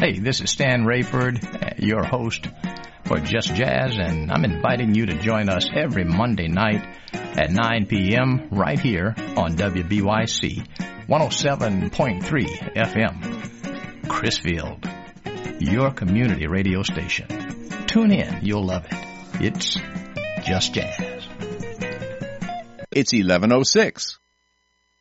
Hey, this is Stan Rayford, your host for Just Jazz, and I'm inviting you to join us every Monday night at 9 p.m. right here on WBYC 107.3 FM, Crisfield, your community radio station. Tune in, you'll love it. It's Just Jazz. It's 11:06.